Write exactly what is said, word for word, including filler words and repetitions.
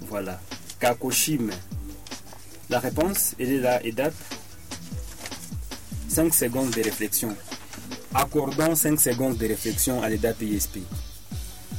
Voilà. Kakoshime. La réponse, elle est là, EDAP. cinq secondes de réflexion. Accordons cinq secondes de réflexion à l'EDAP I S P.